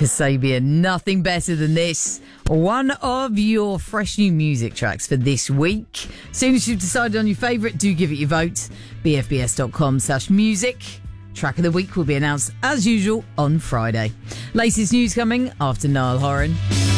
Kasabian, nothing better than this. One of your fresh new music tracks for this week. As soon as you've decided on your favourite, do give it your vote. bfbs.com/music. Track of the week will be announced as usual on Friday. Latest news coming after Niall Horan.